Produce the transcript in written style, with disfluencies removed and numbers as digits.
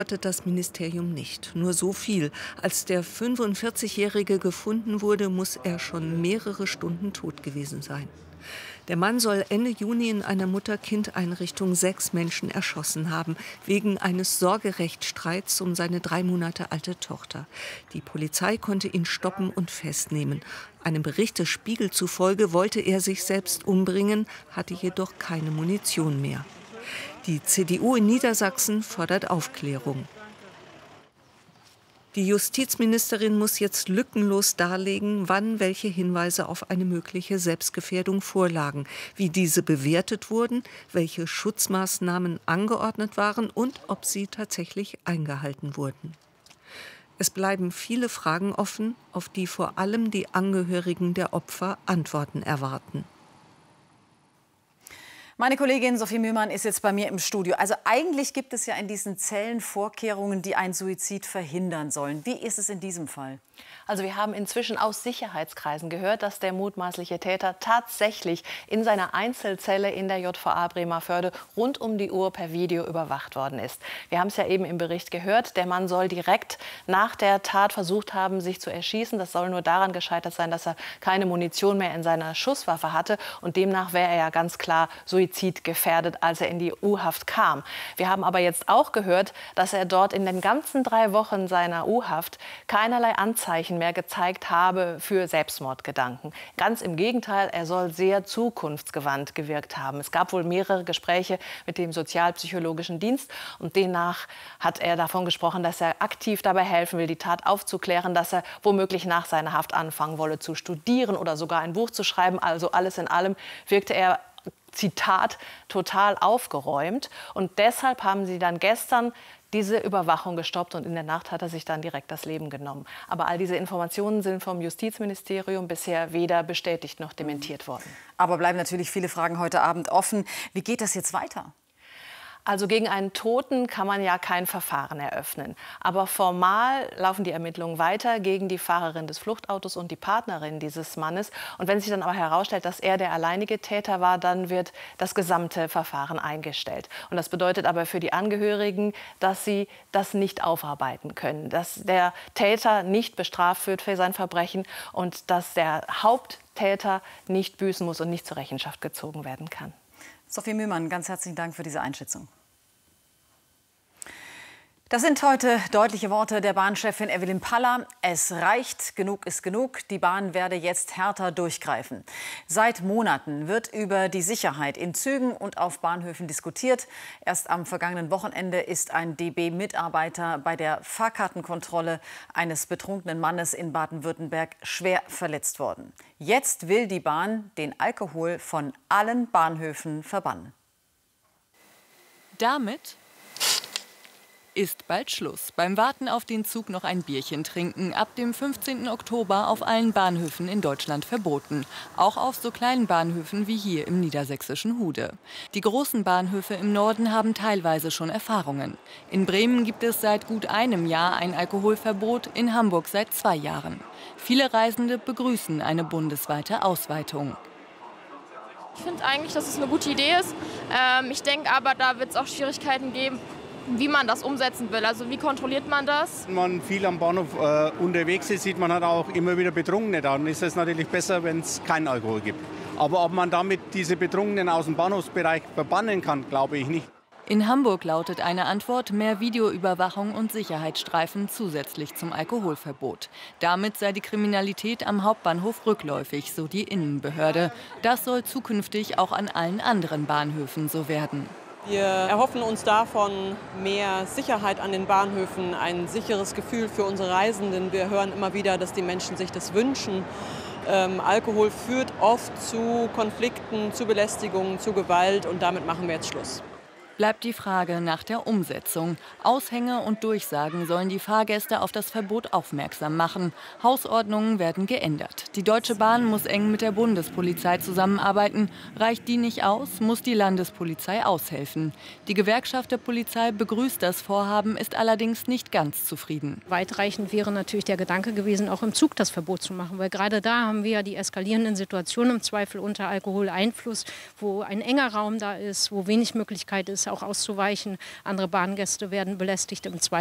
Das Ministerium nicht. Nur so viel. Als der 45-Jährige gefunden wurde, muss er schon mehrere Stunden tot gewesen sein. Der Mann soll Ende Juni in einer Mutter-Kind-Einrichtung 6 Menschen erschossen haben, wegen eines Sorgerechtsstreits um seine 3 Monate alte Tochter. Die Polizei konnte ihn stoppen und festnehmen. Einem Bericht des Spiegel zufolge wollte er sich selbst umbringen, hatte jedoch keine Munition mehr. Die CDU in Niedersachsen fordert Aufklärung. Die Justizministerin muss jetzt lückenlos darlegen, wann welche Hinweise auf eine mögliche Selbstgefährdung vorlagen, wie diese bewertet wurden, welche Schutzmaßnahmen angeordnet waren und ob sie tatsächlich eingehalten wurden. Es bleiben viele Fragen offen, auf die vor allem die Angehörigen der Opfer Antworten erwarten. Meine Kollegin Sophie Mühlmann ist jetzt bei mir im Studio. Also eigentlich gibt es ja in diesen Zellen Vorkehrungen, die einen Suizid verhindern sollen. Wie ist es in diesem Fall? Also wir haben inzwischen aus Sicherheitskreisen gehört, dass der mutmaßliche Täter tatsächlich in seiner Einzelzelle in der JVA Bremervörde rund um die Uhr per Video überwacht worden ist. Wir haben es ja eben im Bericht gehört, der Mann soll direkt nach der Tat versucht haben, sich zu erschießen. Das soll nur daran gescheitert sein, dass er keine Munition mehr in seiner Schusswaffe hatte. Und demnach wäre er ja ganz klar suizidgefährdet, als er in die U-Haft kam. Wir haben aber jetzt auch gehört, dass er dort in den ganzen 3 Wochen seiner U-Haft keinerlei Anzeichen mehr gezeigt habe für Selbstmordgedanken. Ganz im Gegenteil, er soll sehr zukunftsgewandt gewirkt haben. Es gab wohl mehrere Gespräche mit dem sozialpsychologischen Dienst und demnach hat er davon gesprochen, dass er aktiv dabei helfen will, die Tat aufzuklären, dass er womöglich nach seiner Haft anfangen wolle zu studieren oder sogar ein Buch zu schreiben. Also alles in allem wirkte er, Zitat, total aufgeräumt. Und deshalb haben sie dann gestern diese Überwachung gestoppt und in der Nacht hat er sich dann direkt das Leben genommen. Aber all diese Informationen sind vom Justizministerium bisher weder bestätigt noch dementiert worden. Aber bleiben natürlich viele Fragen heute Abend offen. Wie geht das jetzt weiter? Also gegen einen Toten kann man ja kein Verfahren eröffnen. Aber formal laufen die Ermittlungen weiter gegen die Fahrerin des Fluchtautos und die Partnerin dieses Mannes. Und wenn sich dann aber herausstellt, dass er der alleinige Täter war, dann wird das gesamte Verfahren eingestellt. Und das bedeutet aber für die Angehörigen, dass sie das nicht aufarbeiten können. Dass der Täter nicht bestraft wird für sein Verbrechen und dass der Haupttäter nicht büßen muss und nicht zur Rechenschaft gezogen werden kann. Sophie Mühlmann, ganz herzlichen Dank für diese Einschätzung. Das sind heute deutliche Worte der Bahnchefin Evelyn Paller. Es reicht, genug ist genug. Die Bahn werde jetzt härter durchgreifen. Seit Monaten wird über die Sicherheit in Zügen und auf Bahnhöfen diskutiert. Erst am vergangenen Wochenende ist ein DB-Mitarbeiter bei der Fahrkartenkontrolle eines betrunkenen Mannes in Baden-Württemberg schwer verletzt worden. Jetzt will die Bahn den Alkohol von allen Bahnhöfen verbannen. Damit ist bald Schluss. Beim Warten auf den Zug noch ein Bierchen trinken. Ab dem 15. Oktober auf allen Bahnhöfen in Deutschland verboten. Auch auf so kleinen Bahnhöfen wie hier im niedersächsischen Hude. Die großen Bahnhöfe im Norden haben teilweise schon Erfahrungen. In Bremen gibt es seit gut einem Jahr ein Alkoholverbot, in Hamburg seit 2 Jahren. Viele Reisende begrüßen eine bundesweite Ausweitung. Ich finde eigentlich, dass es eine gute Idee ist. Ich denke aber, da wird es auch Schwierigkeiten geben, wie man das umsetzen will. Also wie kontrolliert man das? Wenn man viel am Bahnhof unterwegs ist, sieht man halt auch immer wieder Betrunkene da. Dann ist es natürlich besser, wenn es keinen Alkohol gibt. Aber ob man damit diese Betrunkenen aus dem Bahnhofsbereich verbannen kann, glaube ich nicht. In Hamburg lautet eine Antwort mehr Videoüberwachung und Sicherheitsstreifen zusätzlich zum Alkoholverbot. Damit sei die Kriminalität am Hauptbahnhof rückläufig, so die Innenbehörde. Das soll zukünftig auch an allen anderen Bahnhöfen so werden. Wir erhoffen uns davon mehr Sicherheit an den Bahnhöfen, ein sicheres Gefühl für unsere Reisenden. Wir hören immer wieder, dass die Menschen sich das wünschen. Alkohol führt oft zu Konflikten, zu Belästigungen, zu Gewalt und damit machen wir jetzt Schluss. Bleibt die Frage nach der Umsetzung. Aushänge und Durchsagen sollen die Fahrgäste auf das Verbot aufmerksam machen. Hausordnungen werden geändert. Die Deutsche Bahn muss eng mit der Bundespolizei zusammenarbeiten. Reicht die nicht aus, muss die Landespolizei aushelfen. Die Gewerkschaft der Polizei begrüßt das Vorhaben, ist allerdings nicht ganz zufrieden. Weitreichend wäre natürlich der Gedanke gewesen, auch im Zug das Verbot zu machen. Weil gerade da haben wir ja die eskalierenden Situationen, im Zweifel unter Alkoholeinfluss, wo ein enger Raum da ist, wo wenig Möglichkeit ist, ist auch auszuweichen. Andere Bahngäste werden belästigt im